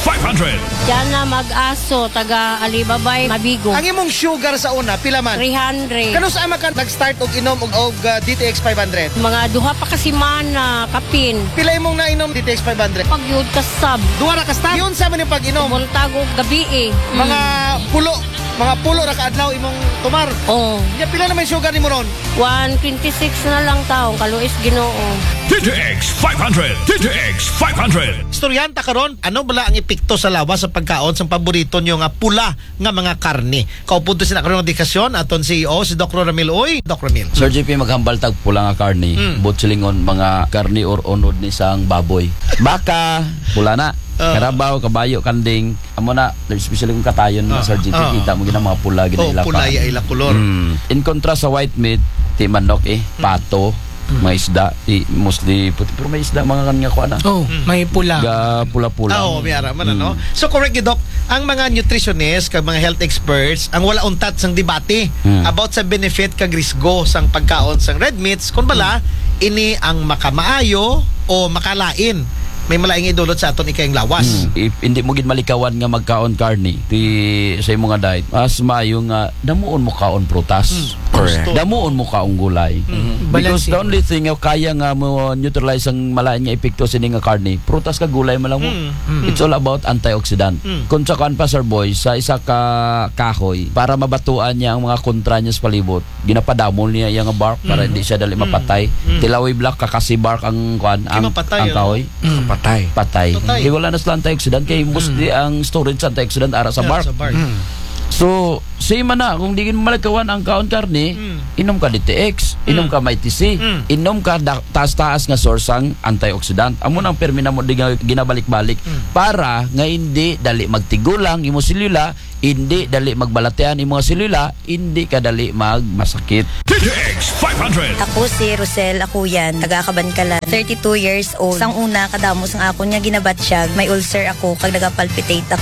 500. Diyan na mag-aso, taga Alibabay, Mabigo. Ang imong sugar sa una, pila man? 300. Kano sa ama ka nag-start og inom og DTX 500? Mga duha pa kasi mana, kapin. Pila imong nainom DTX 500? Pagyud ka sab. Duha ra ka start. Yun sa man yung pag-inom. Montago gabi eh. Mga pulo ra ka adlaw imong tumar. Oh, Ya pila naman sugar nimo ron? 126 na lang taong kaluis Ginoo. DTX 500. DTX 500. Istoryanta karon, ano bala ang epekto sa lawas sa pagkaon sa paborito nyo nga pula nga mga karne? Kaupunto sina karon ng dikasyon aton CEO si Dr. Ramil Oy. Dr. Ramil. Sir JP maghambal tag pula nga karni, butchilingon mga karni or unod ni sang baboy. Baka, pula na. Karabaw, kabayo, kanding. Amo na, especially kung katayon na Sir JP, kita mo gina mga pula gina ila pula ya ila kulor. In contrast sa white meat, ti manok pato, may isda, mostly puti, pero may isda mga kanya ko na. Oh, may pula. Pula-pula. Oo, mayara man ano. So correct you, Doc. Ang mga nutritionists kag mga health experts ang wala untat sang debate about sa benefit kag risgo sang pagkaon sang red meats kun bala ini ang makamaayo o makalain. May malaing idulot sa aton ikayang lawas. If hindi mo gid malikawan nga magkaon karni sa imong nga diet, mas maayo nga damuon mo kaon prutas. Correct. Damuon mo kaon gulay. Because the only thing nga kaya nga mo neutralize ang malain nga epekto sa nga karni, prutas ka gulay mo lang mo. It's all about antioxidant. Kung sa kan pa Sir Boy, sa isa ka kahoy, para mabatuan niya ang mga kontra niya sa palibot, ginapadamol niya yung bark para hindi siya dali mapatay. Tilawi black kakasi bark ang kuan ang kahoy. Patay. Kaya wala na sa antioxidant kaya mostly ang storage sa antioxidant ara sa bark. So, same na kung di mo malikawan ang kaon karne, inom ka DTX, inom ka MyTC, inom ka taas-taas nga source ang antioxidant. Amo nang permina mo di ginabalik-balik para nga hindi dali magtigulang imo selula, hindi dali magbalatean imo selula, hindi ka dali magmasakit. DTX 500. Ako si Rosel Akuyan, taga Kabankalan, 32 years old. Sang una kadamos ang ako niya ginabatsyag, may ulcer ako kag nagapalpitate ako.